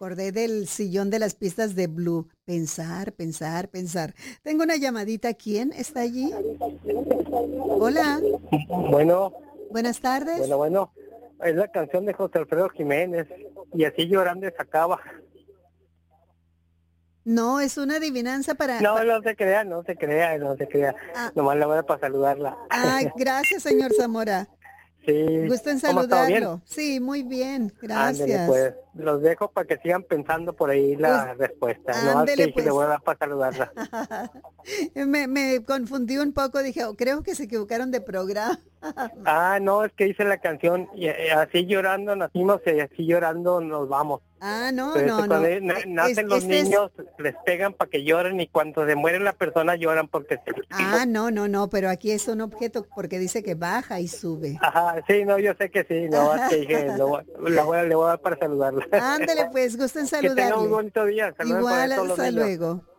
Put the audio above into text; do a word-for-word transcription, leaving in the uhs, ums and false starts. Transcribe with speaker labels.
Speaker 1: acordé del sillón de las pistas de Blue. Pensar, pensar, pensar. Tengo una llamadita. ¿Quién está allí? Hola,
Speaker 2: Bueno,
Speaker 1: buenas tardes.
Speaker 2: bueno, bueno, es la canción de José Alfredo Jiménez y así llorando se acaba.
Speaker 1: No, es una adivinanza para...
Speaker 2: No,
Speaker 1: pa-
Speaker 2: no se crea, no se crea, no se crea.
Speaker 1: ah,
Speaker 2: Nomás la voy para saludarla.
Speaker 1: ay, gracias, señor Zamora.
Speaker 2: Sí,
Speaker 1: Gusto en
Speaker 2: ¿cómo ha estado bien?
Speaker 1: saludarlo. Sí, muy bien,
Speaker 2: Ándele
Speaker 1: gracias.
Speaker 2: pues, los dejo para que sigan pensando por ahí
Speaker 1: Us-
Speaker 2: la respuesta. Nomás que
Speaker 1: ándele
Speaker 2: dije, le voy
Speaker 1: pues.
Speaker 2: a dar para saludarla.
Speaker 1: Me, me confundí un poco, dije, "Oh, creo que se equivocaron de programa."
Speaker 2: Ah, no, es que dice la canción, y, eh, así llorando nacimos y así llorando nos vamos.
Speaker 1: Ah, no,
Speaker 2: Pero eso,
Speaker 1: no,
Speaker 2: cuando
Speaker 1: no.
Speaker 2: na-
Speaker 1: E- es-
Speaker 2: nacen los
Speaker 1: este es,
Speaker 2: niños, les pegan para que lloren y cuando se muere la persona lloran porque se...
Speaker 1: ah, no, no, no, pero aquí es un objeto porque dice que baja y sube.
Speaker 2: Ajá, sí, no, yo sé que sí, no, más que dije, lo, voy- la voy a- le voy a dar para saludarla.
Speaker 1: Ándele, pues, gusto en
Speaker 2: Que tenga un
Speaker 1: saludarle.
Speaker 2: bonito día, saluden por ahí
Speaker 1: Igual,
Speaker 2: a todos los
Speaker 1: hasta
Speaker 2: niños.
Speaker 1: luego.